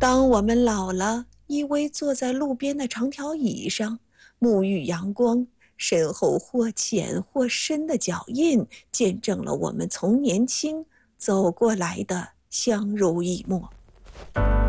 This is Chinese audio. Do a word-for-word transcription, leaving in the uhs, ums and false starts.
当我们老了，依偎坐在路边的长条椅上，沐浴阳光，身后或浅或深的脚印，见证了我们从年轻走过来的相濡以沫。